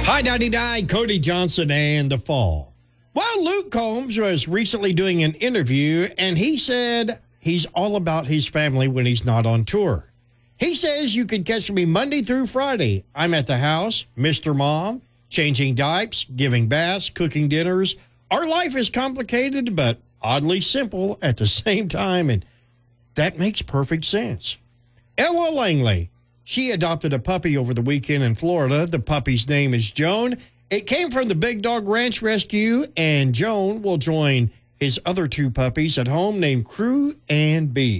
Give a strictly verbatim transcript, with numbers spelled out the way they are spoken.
Hi, ninety-nine, Cody Johnson and The Fall. Well, Luke Combs was recently doing an interview, and he said he's all about his family when he's not on tour. He says you can catch me Monday through Friday. I'm at the house, Mister Mom, changing diapers, giving baths, cooking dinners. Our life is complicated, but oddly simple at the same time, and that makes perfect sense. Ella Langley. She adopted a puppy over the weekend in Florida. The puppy's name is Joan. It came from the Big Dog Ranch Rescue, and Joan will join his other two puppies at home named Crew and Bee.